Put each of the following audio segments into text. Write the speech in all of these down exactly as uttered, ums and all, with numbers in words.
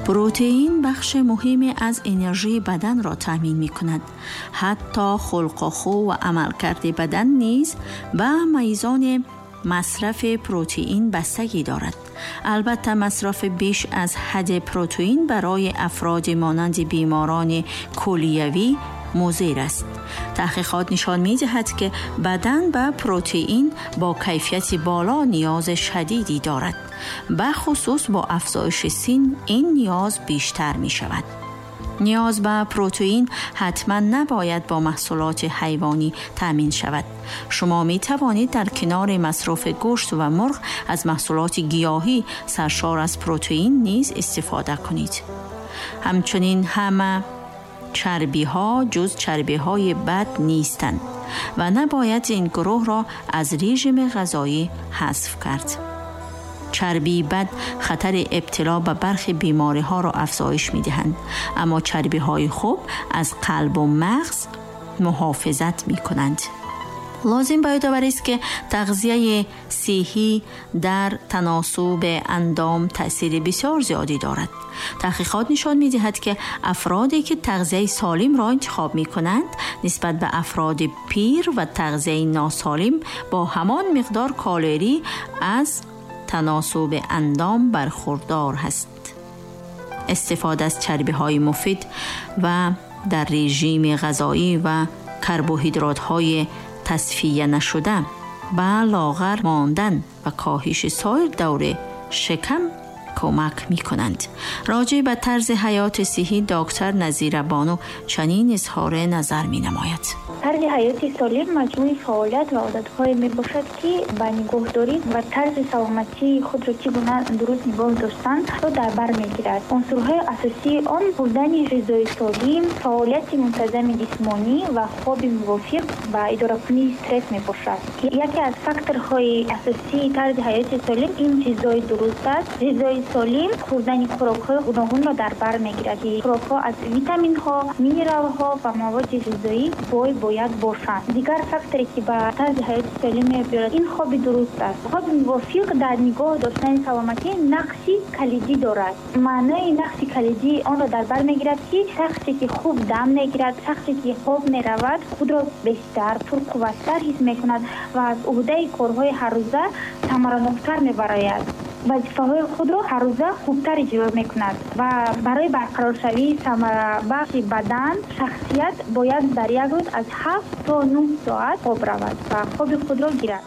پروتئین بخش مهمی از انرژی بدن را تامین می کند. حتی خلق و خو و عملکرد بدن نیز به میزان مصرف پروتئین بستگی دارد. البته مصرف بیش از حد پروتئین برای افراد مانند بیماران کلیوی مضر است. تحقیقات نشان می دهد که بدن به پروتئین با کیفیت بالا نیاز شدیدی دارد. به خصوص با افزایش سن این نیاز بیشتر می شود. نیاز به پروتئین حتما نباید با محصولات حیوانی تامین شود. شما می توانید در کنار مصرف گوشت و مرغ از محصولات گیاهی سرشار از پروتئین نیز استفاده کنید. همچنین همه چربی ها جز چربی های بد نیستند و نباید این گروه را از رژیم غذایی حذف کرد. چربی بد خطر ابتلا به برخی بیماری ها را افزایش می دهند، اما چربی های خوب از قلب و مغز محافظت می کنند. لازم باید آوری است که تغذیه صحی در تناسب اندام تأثیر بسیار زیادی دارد. تحقیقات نشان می دهد که افرادی که تغذیه سالم را انتخاب می کنند نسبت به افراد پیر و تغذیه ناسالم با همان مقدار کالری از تناسب اندام برخوردار است. استفاده از چربی های مفید و در رژیم غذایی و کربوهیدرات های تصفیه نشده به لاغر ماندن و کاهش سایر دور شکم کمک می کنند. راجع به طرز حیات صحی دکتر نظیره بانو چنین اظهار نظر می نماید. طرز حیات سالم مجموعه فعالیت و عادت‌های می باشد که به نگهداری و طرز سلامتی خود را چگونه درست نگاه داشتن را در بر می‌گیرد. عنصرهای اساسی آن خوردن غذای سالم، فعالیت منتظم جسمانی و خواب موافق و اداره کنی استرس می باشد. یکی از فاکتورهای اساسی طرز حیات سالم این غذای درست است. غذای سالم خوردن خوراک‌های گوناگون را در بر می‌گیرد که خوراک‌ها از ویتامین‌ها، مینرال‌ها و مواد غذایی بای باید باشند. دیگر فاکتوری که به طرز حیات سالم می‌آورد این خواب درست است. خواب موافق در نگاه داشتن سلامتی نقشی کلیدی دارد. معنای نقش کلیدی آن را در بر می‌گیرد که شخصی که خوب دم می‌گیرد، شخصی که خواب می‌رود خود را بیشتر پرقوت‌تر حس می‌کند و از عهده کارهای هر روزه ثمره‌ناک‌تر می‌براید. وظیفه‌های خود را هر روزه خوبتر اجرا می‌کند و برای برقرار شوی ثمره بخش بدن شخصیت باید در یک روز از هفت تا نه ساعت خواب رود و خواب خود را گیرد.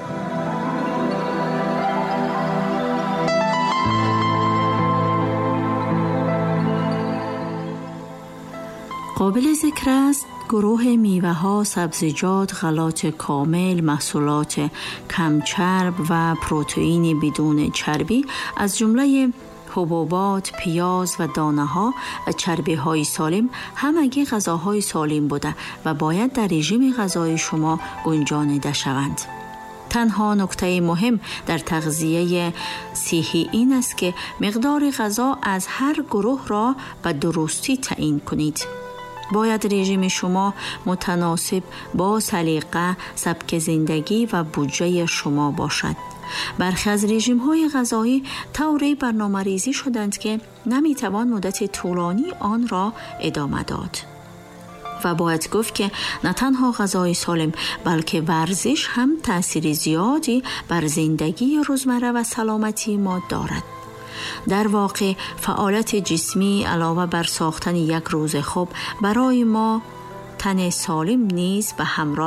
قابل ذکر است گروه میوه ها، سبزیجات، غلات کامل، محصولات کم چرب و پروتئین بدون چربی از جمله حبوبات، پیاز و دانه ها و چربی های سالم همگی غذاهای سالم بوده و باید در رژیم غذایی شما گنجانیده شوند. تنها نکته مهم در تغذیه صحی این است که مقدار غذا از هر گروه را به درستی تعیین کنید. باید رژیم شما متناسب با سلیقه، سبک زندگی و بودجه شما باشد. برخی از رژیم‌های غذایی طوری برنامه‌ریزی شدند که نمی‌توان مدت طولانی آن را ادامه داد. و باید گفت که نه تنها غذای سالم بلکه ورزش هم تأثیر زیادی بر زندگی روزمره و سلامتی ما دارد. در واقع فعالیت جسمی علاوه بر ساختن یک روز خوب برای ما تن سالم نیز به همراه